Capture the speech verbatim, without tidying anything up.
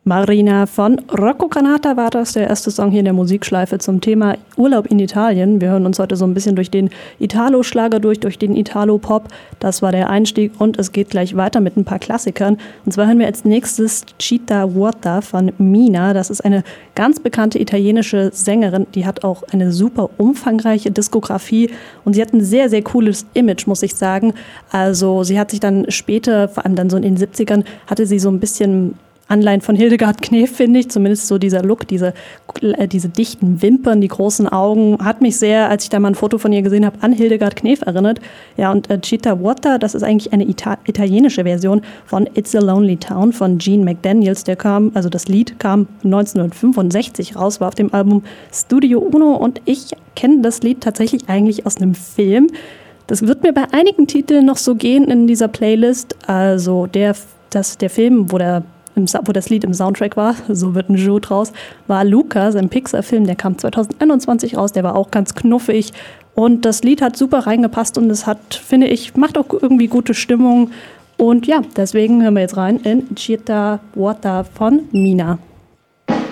Marina von Rocco Granata war das, der erste Song hier in der Musikschleife zum Thema Urlaub in Italien. Wir hören uns heute so ein bisschen durch den Italo-Schlager durch, durch den Italo-Pop. Das war der Einstieg und es geht gleich weiter mit ein paar Klassikern. Und zwar hören wir als nächstes Città Vuota von Mina. Das ist eine ganz bekannte italienische Sängerin. Die hat auch eine super umfangreiche Diskografie und sie hat ein sehr, sehr cooles Image, muss ich sagen. Also sie hat sich dann später, vor allem dann so in den siebzigern, hatte sie so ein bisschen Anleihen von Hildegard Knef, finde ich, zumindest so dieser Look, diese, äh, diese dichten Wimpern, die großen Augen, hat mich sehr, als ich da mal ein Foto von ihr gesehen habe, an Hildegard Knef erinnert. Ja, und äh, Città Vuota, das ist eigentlich eine Ita- italienische Version von It's a Lonely Town von Gene McDaniels. Der kam, also das Lied kam neunzehnhundertfünfundsechzig raus, war auf dem Album Studio Uno und ich kenne das Lied tatsächlich eigentlich aus einem Film. Das wird mir bei einigen Titeln noch so gehen in dieser Playlist. Also der, das, der Film, wo der wo das Lied im Soundtrack war, so wird ein Joe draus, war Luca, sein Pixar-Film, der kam zweitausendeinundzwanzig raus, der war auch ganz knuffig und das Lied hat super reingepasst und es hat, finde ich, macht auch irgendwie gute Stimmung und ja, deswegen hören wir jetzt rein in Città Vuota von Mina.